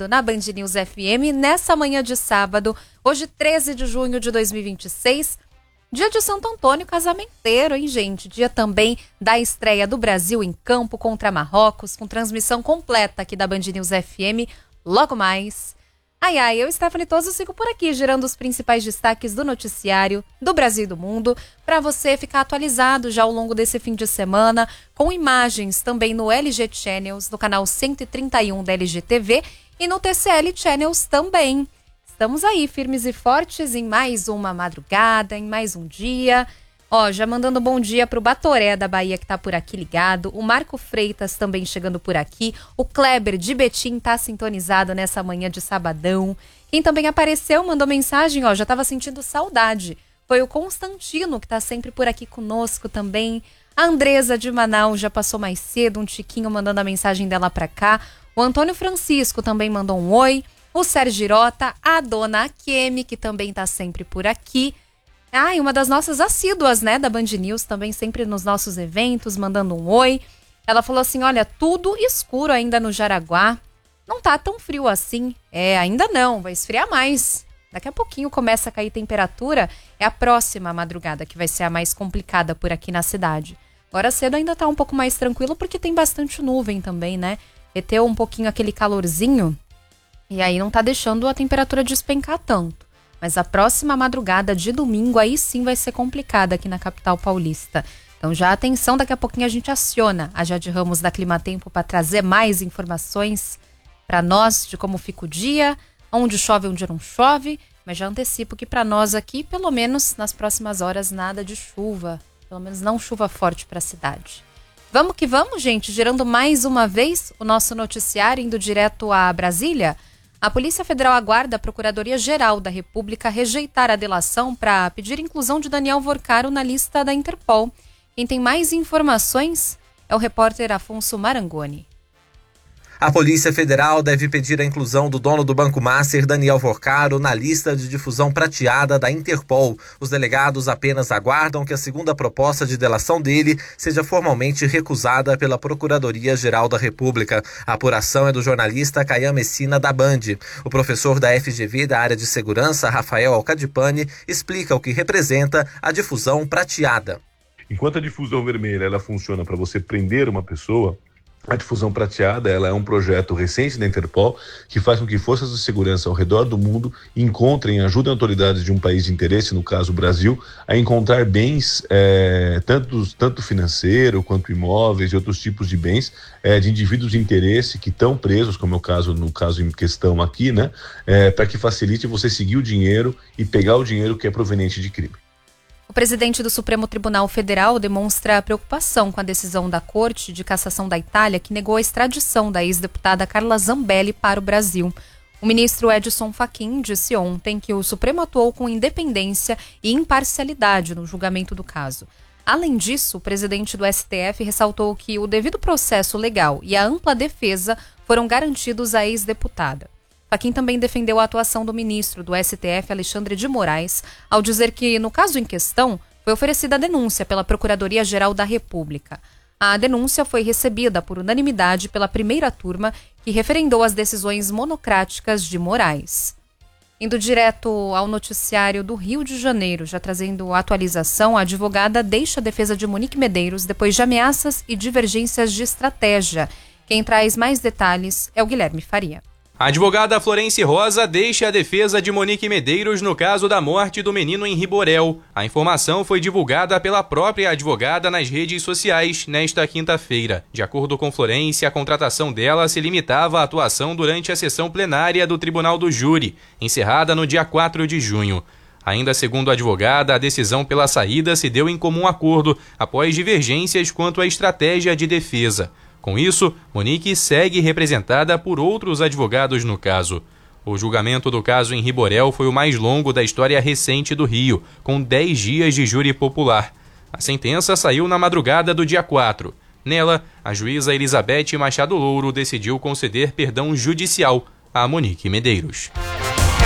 ligado na Band News FM nessa manhã de sábado, hoje 13 de junho de 2026, dia de Santo Antônio Casamenteiro, hein, gente? Dia também da estreia do Brasil em campo contra Marrocos, com transmissão completa aqui da Band News FM, logo mais. Eu, Stephanie Toso, sigo por aqui, gerando os principais destaques do noticiário do Brasil e do mundo, para você ficar atualizado já ao longo desse fim de semana, com imagens também no LG Channels, no canal 131 da LG TV e no TCL Channels também. Estamos aí, firmes e fortes, em mais uma madrugada, em mais um dia. Já mandando um bom dia pro Batoré da Bahia, que tá por aqui ligado. O Marco Freitas também chegando por aqui. O Kleber de Betim tá sintonizado nessa manhã de sabadão. Quem também apareceu, mandou mensagem, já tava sentindo saudade. Foi o Constantino, que tá sempre por aqui conosco também. A Andresa de Manaus já passou mais cedo, um tiquinho mandando a mensagem dela pra cá. O Antônio Francisco também mandou um oi. O Sérgio Girota, a dona Akemi, que também tá sempre por aqui. E uma das nossas assíduas, né, da Band News, também sempre nos nossos eventos, mandando um oi. Ela falou assim, olha, tudo escuro ainda no Jaraguá. Não tá tão frio assim. Ainda não, vai esfriar mais. Daqui a pouquinho começa a cair temperatura. É a próxima madrugada que vai ser a mais complicada por aqui na cidade. Agora cedo ainda tá um pouco mais tranquilo, porque tem bastante nuvem também, né? Reteu um pouquinho aquele calorzinho. E aí não tá deixando a temperatura despencar tanto. Mas a próxima madrugada de domingo aí sim vai ser complicada aqui na capital paulista. Então já atenção, daqui a pouquinho a gente aciona a Jade Ramos da Climatempo para trazer mais informações para nós de como fica o dia, onde chove, onde não chove. Mas já antecipo que para nós aqui, pelo menos nas próximas horas, nada de chuva. Pelo menos não chuva forte para a cidade. Vamos que vamos, gente, gerando mais uma vez o nosso noticiário, indo direto a Brasília. A Polícia Federal aguarda a Procuradoria-Geral da República rejeitar a delação para pedir inclusão de Daniel Vorcaro na lista da Interpol. Quem tem mais informações é o repórter Afonso Marangoni. A Polícia Federal deve pedir a inclusão do dono do Banco Master, Daniel Vorcaro, na lista de difusão prateada da Interpol. Os delegados apenas aguardam que a segunda proposta de delação dele seja formalmente recusada pela Procuradoria-Geral da República. A apuração é do jornalista Caian Messina, da Band. O professor da FGV da área de segurança, Rafael Alcadipani, explica o que representa a difusão prateada. Enquanto a difusão vermelha ela funciona para você prender uma pessoa, a difusão prateada ela é um projeto recente da Interpol que faz com que forças de segurança ao redor do mundo encontrem, ajudem autoridades de um país de interesse, no caso o Brasil, a encontrar bens, tanto financeiro quanto imóveis e outros tipos de bens de indivíduos de interesse que estão presos, como é o caso, no caso em questão aqui, né, para que facilite você seguir o dinheiro e pegar o dinheiro que é proveniente de crime. O presidente do Supremo Tribunal Federal demonstra preocupação com a decisão da Corte de Cassação da Itália, que negou a extradição da ex-deputada Carla Zambelli para o Brasil. O ministro Edson Fachin disse ontem que o Supremo atuou com independência e imparcialidade no julgamento do caso. Além disso, o presidente do STF ressaltou que o devido processo legal e a ampla defesa foram garantidos à ex-deputada. Fachin também defendeu a atuação do ministro do STF, Alexandre de Moraes, ao dizer que, no caso em questão, foi oferecida a denúncia pela Procuradoria-Geral da República. A denúncia foi recebida por unanimidade pela primeira turma, que referendou as decisões monocráticas de Moraes. Indo direto ao noticiário do Rio de Janeiro, já trazendo atualização, a advogada deixa a defesa de Monique Medeiros depois de ameaças e divergências de estratégia. Quem traz mais detalhes é o Guilherme Faria. A advogada Florence Rosa deixa a defesa de Monique Medeiros no caso da morte do menino em Riborel. A informação foi divulgada pela própria advogada nas redes sociais nesta quinta-feira. De acordo com Florence, a contratação dela se limitava à atuação durante a sessão plenária do Tribunal do Júri, encerrada no dia 4 de junho. Ainda segundo a advogada, a decisão pela saída se deu em comum acordo após divergências quanto à estratégia de defesa. Com isso, Monique segue representada por outros advogados no caso. O julgamento do caso em Riborel foi o mais longo da história recente do Rio, com 10 dias de júri popular. A sentença saiu na madrugada do dia 4. Nela, a juíza Elizabeth Machado Louro decidiu conceder perdão judicial a Monique Medeiros.